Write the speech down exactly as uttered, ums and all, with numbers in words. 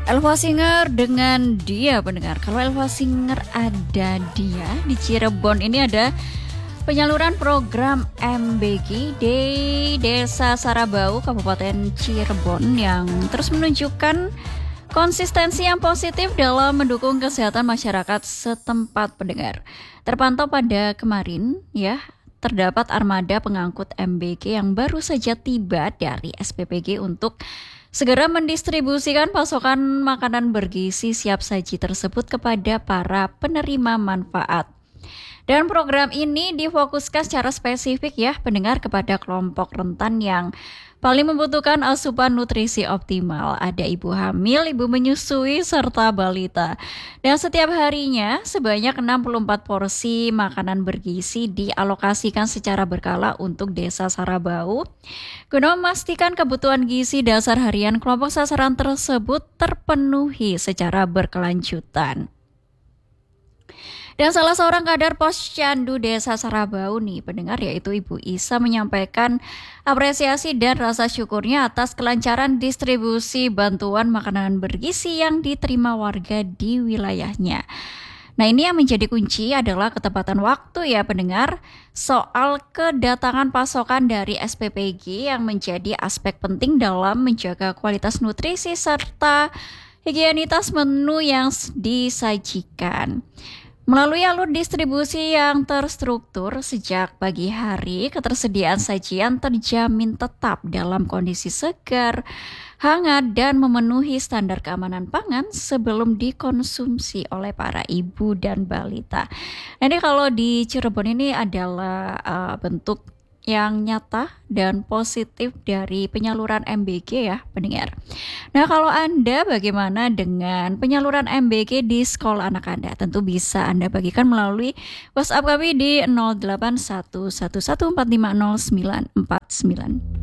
Elva Singer dengan Dia pendengar. Kalau Elva Singer ada Dia di Cirebon ini ada penyaluran program M B G di Desa Sarabau, Kabupaten Cirebon yang terus menunjukkan konsistensi yang positif dalam mendukung kesehatan masyarakat setempat pendengar. Terpantau pada kemarin ya, terdapat armada pengangkut M B G yang baru saja tiba dari S P P G untuk segera mendistribusikan pasokan makanan bergizi siap saji tersebut kepada para penerima manfaat. Dan program ini difokuskan secara spesifik ya pendengar kepada kelompok rentan yang paling membutuhkan asupan nutrisi optimal. Ada ibu hamil, ibu menyusui, serta balita. Dan setiap harinya sebanyak enam puluh empat porsi makanan bergizi dialokasikan secara berkala untuk Desa Sarabau guna memastikan kebutuhan gizi dasar harian kelompok sasaran tersebut terpenuhi secara berkelanjutan. Dan salah seorang kader Posyandu Desa Sarabau nih pendengar yaitu Ibu Isa menyampaikan apresiasi dan rasa syukurnya atas kelancaran distribusi bantuan makanan bergizi yang diterima warga di wilayahnya. Nah, ini yang menjadi kunci adalah ketepatan waktu ya pendengar, soal kedatangan pasokan dari S P P G yang menjadi aspek penting dalam menjaga kualitas nutrisi serta higienitas menu yang disajikan. Melalui alur distribusi yang terstruktur sejak pagi hari, ketersediaan sajian terjamin tetap dalam kondisi segar, hangat, dan memenuhi standar keamanan pangan sebelum dikonsumsi oleh para ibu dan balita. Jadi kalau di Cirebon ini adalah uh, bentuk yang nyata dan positif dari penyaluran M B G ya pendengar. Nah, kalau Anda bagaimana dengan penyaluran M B G di sekolah anak Anda? Tentu bisa Anda bagikan melalui WhatsApp kami di nol delapan satu satu satu empat lima nol sembilan empat sembilan.